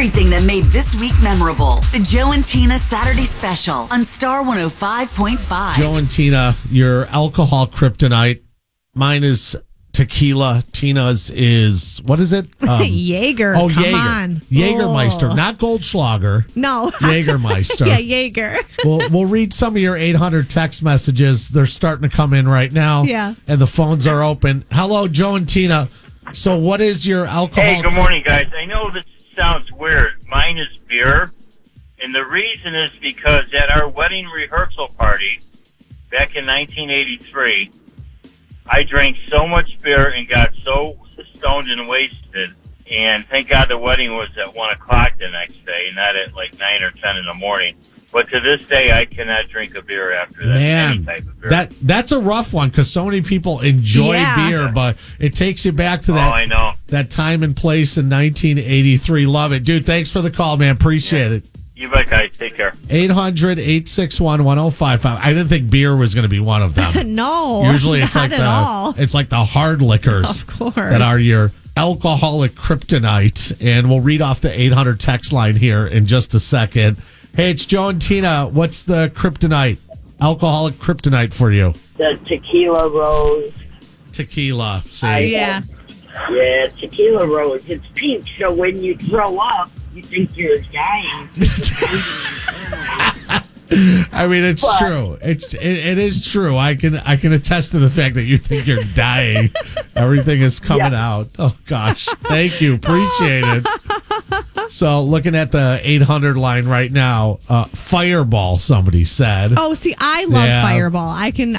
everything that made this week memorable. The Joe and Tina Saturday Special on Star 105.5. Joe and Tina, your alcohol kryptonite. Mine is tequila. Tina's is, what is it? Jaeger. Oh, Come Jaeger. on. Jägermeister, not Goldschlager. No. Jägermeister. Yeah, Jaeger. We'll read some of your 800 text messages. They're starting to come in right now. Yeah. And the phones are open. Hello, Joe and Tina. So what is your alcohol? Hey, good morning, guys. I know this sounds weird. Mine is beer. And the reason is because at our wedding rehearsal party back in 1983, I drank so much beer and got so stoned and wasted. And thank God the wedding was at 1 o'clock the next day, not at like 9 or 10 in the morning. But to this day, I cannot drink a beer after that. Man, any type of beer. that's a rough one because so many people enjoy beer, but it takes you back to that. I know. That time and place in 1983. Love it, dude. Thanks for the call, man. Appreciate it. You bet, guys. Take care. 800-861-1055. I didn't think beer was going to be one of them. No. Usually it's not like at all. it's like the hard liquors Of course. that are your alcoholic kryptonite. And we'll read off the 800 text line here in just a second. Hey, it's Joe and Tina. What's the kryptonite? Alcoholic kryptonite for you? The Tequila Rose. Tequila. See? Yeah. Yeah, Tequila Rose. It's pink, so when you throw up, you think you're dying. I mean, it's true. It is true. I can attest to the fact that you think you're dying. Everything is coming out. Oh gosh, thank you, appreciate it. So, looking at the 800 line right now, Fireball. Somebody said. Oh, see, I love Fireball. I can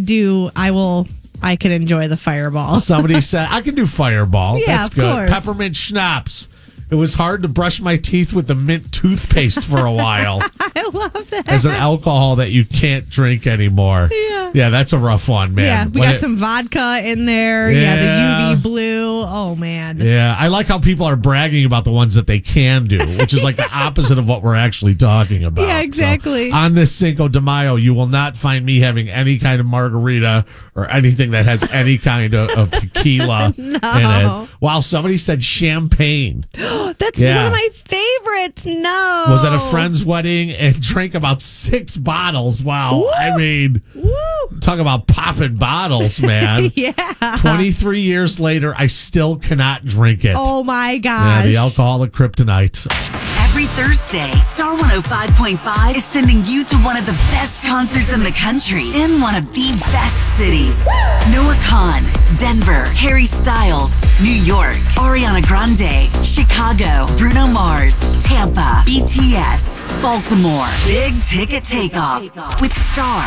enjoy the Fireball. Somebody said I can do Fireball. Yeah, That's of good. course. Peppermint schnapps. It was hard to brush my teeth with the mint toothpaste for a while. I love that. As an alcohol that you can't drink anymore. Yeah, that's a rough one, man. Yeah, we got some vodka in there. Yeah, the UV blue. Oh, man. Yeah, I like how people are bragging about the ones that they can do, which is like the opposite of what we're actually talking about. Yeah, exactly. So, on this Cinco de Mayo, you will not find me having any kind of margarita or anything that has any kind of tequila in it. Wow, somebody said champagne. That's one of my favorites. No. Was at a friend's wedding and drank about 6 bottles. Wow. Woo! I mean, talk about popping bottles, man. Yeah. 23 years later, I still cannot drink it. Oh, my gosh. Yeah, the alcoholic kryptonite. Every Thursday, Star 105.5 is sending you to one of the best concerts in the country in one of the best cities. Noah Kahan, Denver, Harry Styles, New York, Ariana Grande, Chicago, Bruno Mars, Tampa, BTS, Baltimore. Big ticket takeoff with Star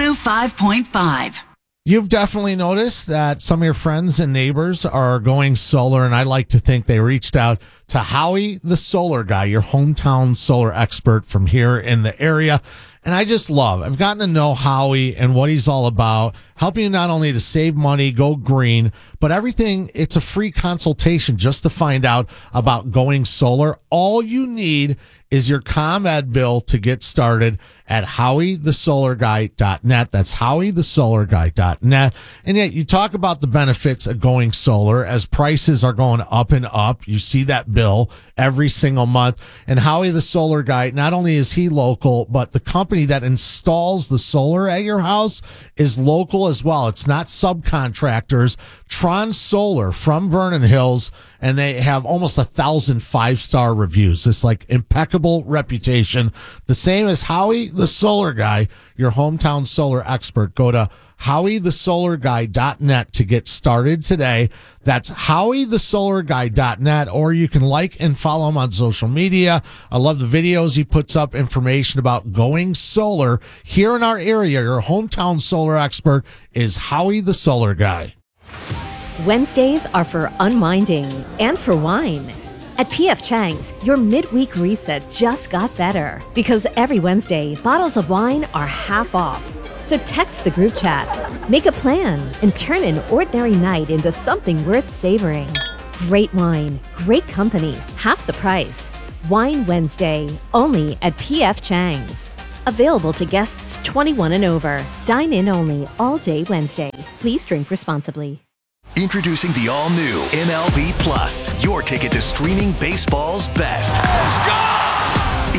105.5. You've definitely noticed that some of your friends and neighbors are going solar, and I like to think they reached out to Howie, the solar guy, your hometown solar expert from here in the area. And I've gotten to know Howie and what he's all about, helping you not only to save money, go green, but everything. It's a free consultation just to find out about going solar. All you need is your ComEd bill to get started at HowieTheSolarGuy.net. That's HowieTheSolarGuy.net. And yet you talk about the benefits of going solar as prices are going up and up. You see that bill every single month. And Howie the Solar Guy, not only is he local, but the company that installs the solar at your house is local as well. It's not subcontractors. Tron Solar from Vernon Hills, and they have almost 1,000 5-star reviews. It's like impeccable reputation. The same as Howie the Solar Guy, your hometown solar expert. Go to HowieTheSolarGuy.net to get started today. That's HowieTheSolarGuy.net, or you can like and follow him on social media. I love the videos he puts up, information about going solar here in our area. Your hometown solar expert is Howie the Solar Guy. Wednesdays are for unwinding and for wine. At P.F. Chang's, your midweek reset just got better because every Wednesday, bottles of wine are half off. So text the group chat, make a plan, and turn an ordinary night into something worth savoring. Great wine, great company, half the price. Wine Wednesday, only at P.F. Chang's. Available to guests 21 and over. Dine in only all day Wednesday. Please drink responsibly. Introducing the all-new MLB Plus, your ticket to streaming baseball's best.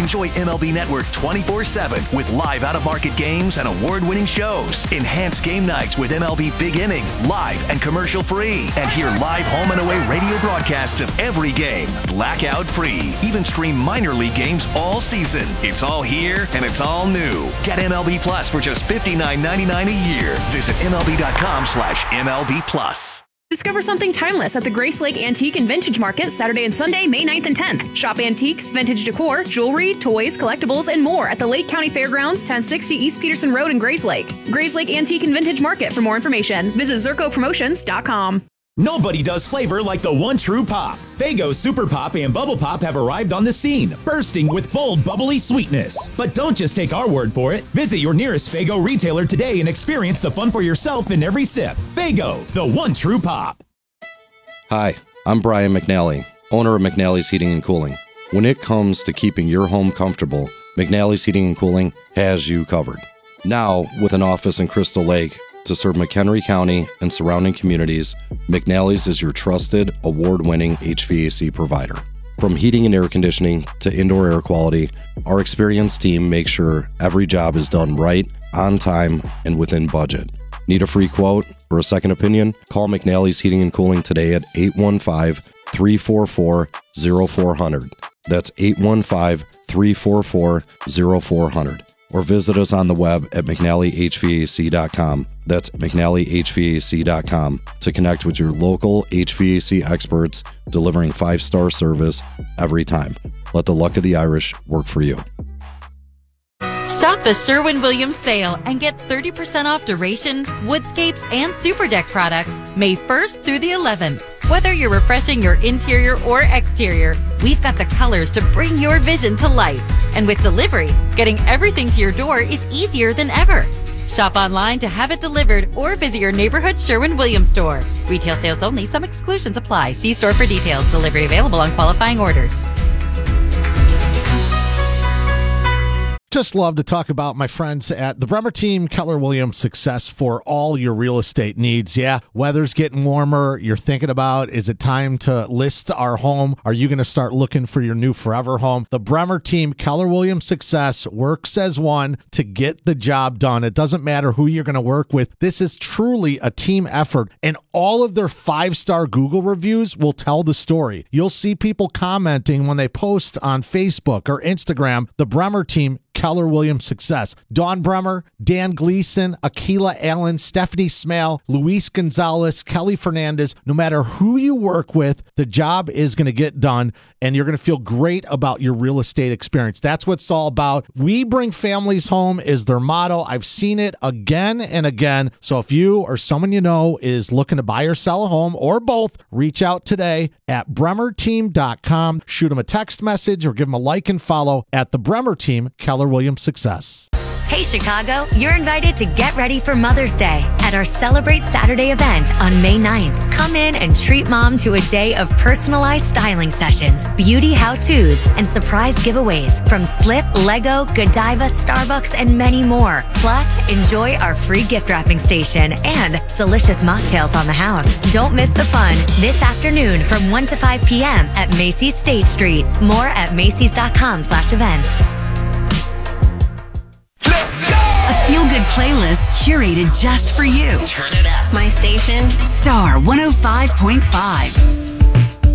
Enjoy MLB Network 24/7 with live out-of-market games and award-winning shows. Enhance game nights with MLB Big Inning, live and commercial-free. And hear live home and away radio broadcasts of every game, blackout-free. Even stream minor league games all season. It's all here and it's all new. Get MLB Plus for just $59.99 a year. Visit MLB.com/MLB Plus. Discover something timeless at the Grace Lake Antique and Vintage Market Saturday and Sunday, May 9th and 10th. Shop antiques, vintage decor, jewelry, toys, collectibles, and more at the Lake County Fairgrounds, 1060 East Peterson Road in Grace Lake. Grace Lake Antique and Vintage Market. For more information, visit ZircoPromotions.com. Nobody does flavor like the one true pop. Faygo Super Pop and Bubble Pop have arrived on the scene, bursting with bold, bubbly sweetness. But don't just take our word for it. Visit your nearest Faygo retailer today and experience the fun for yourself in every sip. Faygo, the one true pop. Hi, I'm Brian McNally, owner of McNally's Heating and Cooling. When it comes to keeping your home comfortable, McNally's Heating and Cooling has you covered. Now, with an office in Crystal Lake, to serve McHenry County and surrounding communities, McNally's is your trusted, award-winning HVAC provider. From heating and air conditioning to indoor air quality, our experienced team makes sure every job is done right, on time, and within budget. Need a free quote or a second opinion? Call McNally's Heating and Cooling today at 815-344-0400. That's 815-344-0400. Or visit us on the web at McNallyHVAC.com. That's McNallyHVAC.com to connect with your local HVAC experts delivering 5-star service every time. Let the luck of the Irish work for you. Shop the Sherwin-Williams sale and get 30% off Duration, Woodscapes, and Super Deck products May 1st through the 11th. Whether you're refreshing your interior or exterior, we've got the colors to bring your vision to life. And with delivery, getting everything to your door is easier than ever. Shop online to have it delivered or visit your neighborhood Sherwin-Williams store. Retail sales only. Some exclusions apply. See store for details. Delivery available on qualifying orders. Just love to talk about my friends at the Bremer Team, Keller Williams Success for all your real estate needs. Yeah, weather's getting warmer. You're thinking about, is it time to list our home? Are you going to start looking for your new forever home? The Bremer Team, Keller Williams Success works as one to get the job done. It doesn't matter who you're going to work with. This is truly a team effort, and all of their 5-star Google reviews will tell the story. You'll see people commenting when they post on Facebook or Instagram, the Bremer Team, Keller Williams Success. Dawn Bremer, Dan Gleason, Akila Allen, Stephanie Smale, Luis Gonzalez, Kelly Fernandez. No matter who you work with, the job is going to get done, and you're going to feel great about your real estate experience. That's what it's all about. We bring families home is their motto. I've seen it again and again. So if you or someone you know is looking to buy or sell a home or both, reach out today at bremerteam.com. Shoot them a text message or give them a like and follow at the Bremer Team, Keller Williams Success. Hey Chicago, you're invited to get ready for Mother's Day at our Celebrate Saturday event on May 9th. Come in and treat mom to a day of personalized styling sessions, beauty how-tos, and surprise giveaways from Slip, Lego, Godiva, Starbucks, and many more. Plus, enjoy our free gift wrapping station and delicious mocktails on the house. Don't miss the fun this afternoon from 1 to 5 p.m. at Macy's State Street. More at Macys.com/events. A feel-good playlist curated just for you. Turn it up. My station, Star 105.5.